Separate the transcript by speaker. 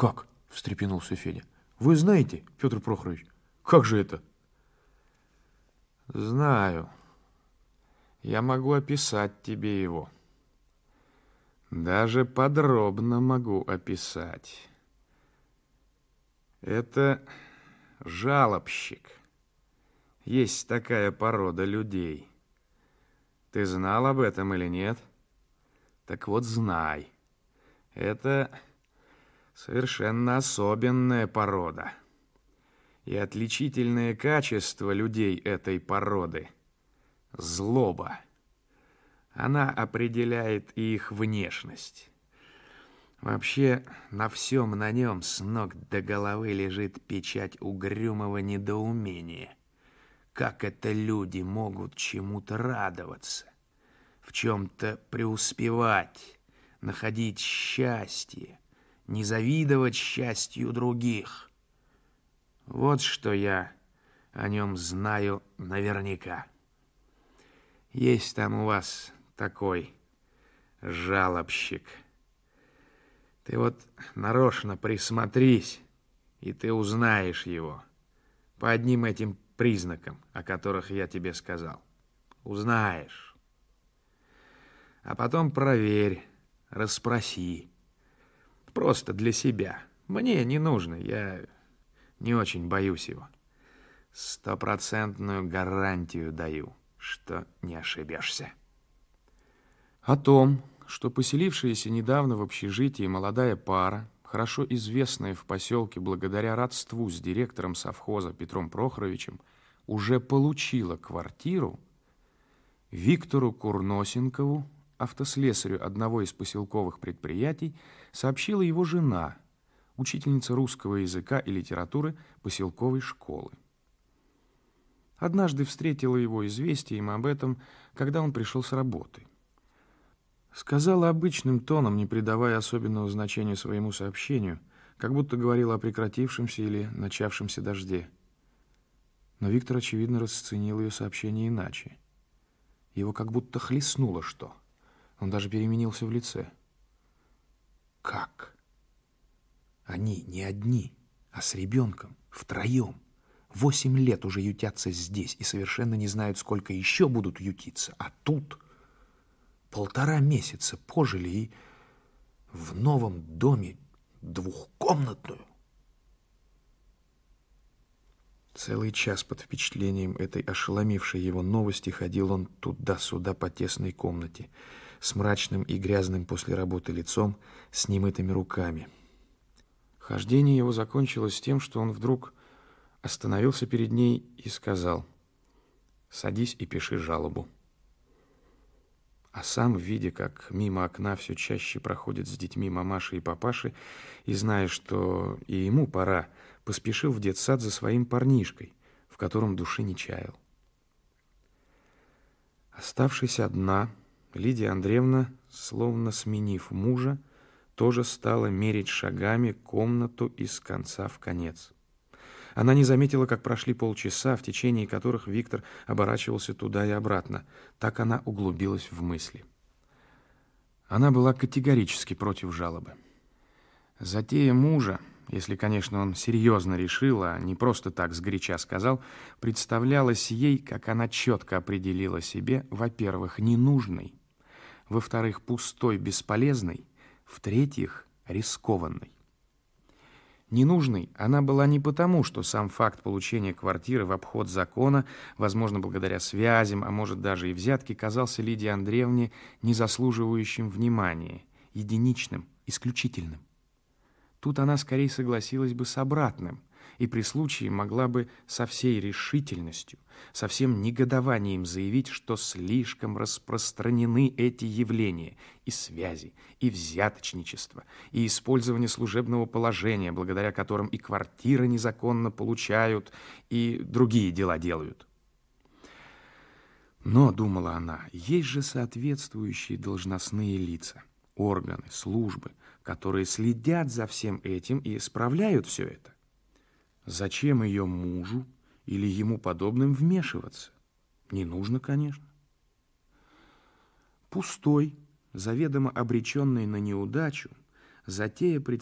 Speaker 1: Как? Встрепенулся Федя. Вы знаете, Петр Прохорович, как же это?
Speaker 2: Знаю. Я могу описать тебе его. Даже подробно могу описать. Это жалобщик. Есть такая порода людей. Ты знал об этом или нет? Так вот, знай. Это совершенно особенная порода. И отличительное качество людей этой породы – злоба. Она определяет и их внешность. Вообще, на всем на нем с ног до головы лежит печать угрюмого недоумения. Как это люди могут чему-то радоваться, в чем-то преуспевать, находить счастье, не завидовать счастью других. Вот что я о нем знаю наверняка. Есть там у вас такой жалобщик. Ты вот нарочно присмотрись, и ты узнаешь его по одним этим признакам, о которых я тебе сказал. Узнаешь. А потом проверь, расспроси. Просто для себя. Мне не нужно, я не очень боюсь его. 100% гарантию даю, что не ошибешься.
Speaker 1: О том, что поселившаяся недавно в общежитии молодая пара, хорошо известная в поселке благодаря родству с директором совхоза Петром Прохоровичем, уже получила квартиру, Виктору Курносенкову, автослесарю одного из поселковых предприятий, сообщила его жена, учительница русского языка и литературы поселковой школы. Однажды встретила его известием об этом, когда он пришел с работы. Сказала обычным тоном, не придавая особенного значения своему сообщению, как будто говорила о прекратившемся или начавшемся дожде. Но Виктор, очевидно, расценил ее сообщение иначе. Его как будто хлестнуло что. Он даже переменился в лице. Как? Они не одни, а с ребенком, втроем. 8 лет уже ютятся здесь и совершенно не знают, сколько еще будут ютиться. А тут 1,5 месяца пожили и в новом доме двухкомнатную. Целый час под впечатлением этой ошеломившей его новости ходил он туда-сюда по тесной комнате, с мрачным и грязным после работы лицом, с немытыми руками. Хождение его закончилось тем, что он вдруг остановился перед ней и сказал: «Садись и пиши жалобу». А сам, видя, как мимо окна все чаще проходят с детьми мамаши и папаши, и зная, что и ему пора, поспешил в детсад за своим парнишкой, в котором души не чаял. Оставшись одна, Лидия Андреевна, словно сменив мужа, тоже стала мерить шагами комнату из конца в конец. Она не заметила, как прошли полчаса, в течение которых Виктор оборачивался туда и обратно. Так она углубилась в мысли. Она была категорически против жалобы. Затея мужа, если, конечно, он серьезно решил, а не просто так сгоряча сказал, представлялась ей, как она четко определила себе, во-первых, ненужной, во-вторых, пустой, бесполезной, в-третьих, рискованной. Ненужной она была не потому, что сам факт получения квартиры в обход закона, возможно, благодаря связям, а может даже и взятке, казался Лидии Андреевне не заслуживающим внимания, единичным, исключительным. Тут она скорее согласилась бы с обратным и при случае могла бы со всей решительностью, со всем негодованием заявить, что слишком распространены эти явления и связи, и взяточничество, и использование служебного положения, благодаря которым и квартиры незаконно получают, и другие дела делают. Но, думала она, есть же соответствующие должностные лица, органы, службы, которые следят за всем этим и исправляют все это. Зачем ее мужу или ему подобным вмешиваться? Не нужно, конечно. Пустой, заведомо обреченный на неудачу, затея